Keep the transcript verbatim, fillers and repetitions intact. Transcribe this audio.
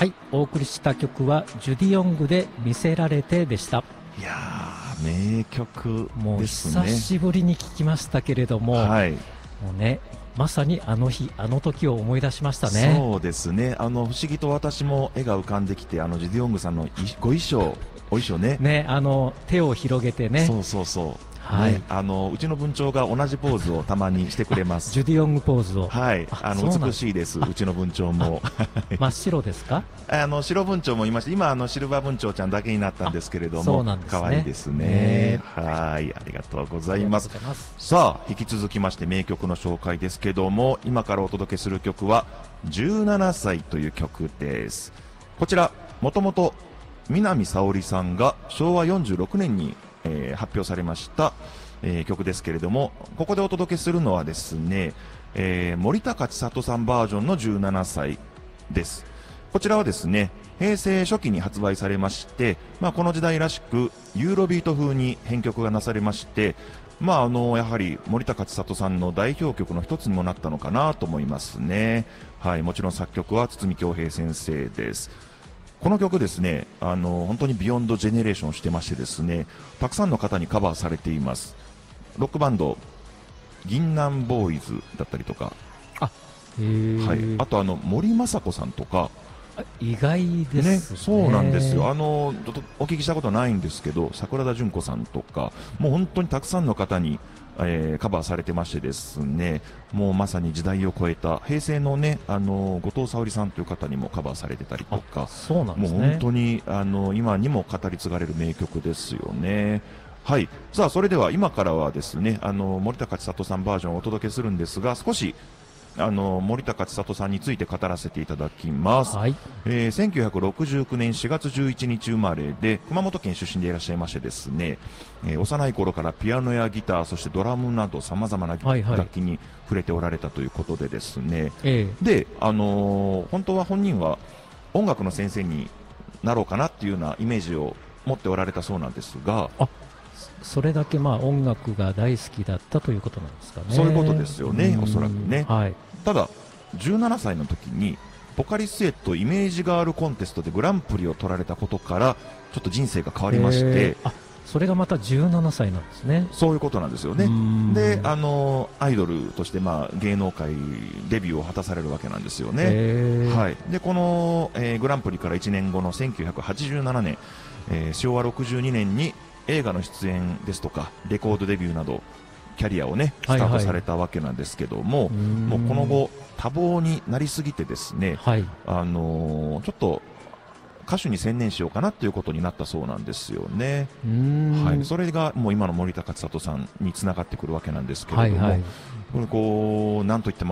はい、お送りした曲はジュディ・オングで見せられてでした。 いやー、名曲ですね。 もう久しぶりに聴きましたけれども、はい、もうね、まさにあの日あの時を思い出しましたね。 そうですね。あの不思議と私も絵が浮かんできて、あのジュディ・オングさんのご衣装、お衣装ね。 ね、あの手を広げてね。 そうそうそう。 はい、 ね、あのうちの文鳥が同じポーズをたまにしてくれます。 ジュディ・オングポーズを。 はい、あの美しいです。うちの文鳥も。 真っ白ですか？ あの白文鳥もいまして、今あのシルバー文鳥ちゃんだけになったんですけれども、 そうなんですね。 可愛いですね。はい、ありがとうございます。さあ、引き続きまして名曲の紹介ですけども、今からお届けする曲はじゅうななさいという曲です。こちらもともと南沙織さんがしょうわよんじゅうろくねんに、えー、発表されました、えー、曲ですけれども、ここでお届けするのはですね、えー、森高千里さんバージョンのじゅうななさいです。こちらはですね、平成初期に発売されまして、まあ、この時代らしくユーロビート風に編曲がなされまして、まあ、あのやはり森高千里さんの代表曲の一つにもなったのかなと思いますね。はい、もちろん作曲は筒美京平先生です。この曲ですね、あの本当にビヨンドジェネレーションしてましてですね、たくさんの方にカバーされています。ロックバンド銀杏ボーイズだったりとか、 あ、へー、 はい、あとあの森昌子さんとか、 意外ですね。 そうなんですよ。あのちょっとお聞きしたことないんですけど、桜田淳子さんとか、もう本当にたくさんの方に、えー、カバーされてましてですね、もうまさに時代を超えた平成のね、あの後藤沙織さんという方にもカバーされてたりとか、 そうなんですね。 もう本当にあの今にも語り継がれる名曲ですよね。はい。さあ、それでは今からはですね、あの森高千里さんバージョンをお届けするんですが、少しあの森高千里さんについて語らせていただきます。はい、えー、せんきゅうひゃくろくじゅうきゅうねんしがつじゅういちにち生まれで、熊本県出身でいらっしゃいましてですね、えー、幼い頃からピアノやギター、そしてドラムなどさまざまな楽器に触れておられたということでですね、はいはい、で、あのー、本当は本人は音楽の先生になろうかなっていうようなイメージを持っておられたそうなんですが、 あ、それだけまあ音楽が大好きだったということなんですかね。 そういうことですよね、おそらくね。 はい、 ただじゅうななさいの時にポカリスエットイメージガールコンテストでグランプリを取られたことからちょっと人生が変わりまして、 あ、それがまたじゅうななさいなんですね。 そういうことなんですよね。で、あのアイドルとしてまあ芸能界デビューを果たされるわけなんですよね。はい、でこの、えー、グランプリからいちねんごのせんきゅうひゃくはちじゅうななねん、えー、しょうわろくじゅうにねんに映画の出演ですとかレコードデビューなどキャリアをねスタートされたわけなんですけども、はいはい、もうこの後多忙になりすぎてですね、はい、あのー、ちょっと歌手に専念しようかなということになったそうなんですよね。はい、それがもう今の森高千里さんにつながってくるわけなんですけれども、はいはい、これこうなんといっても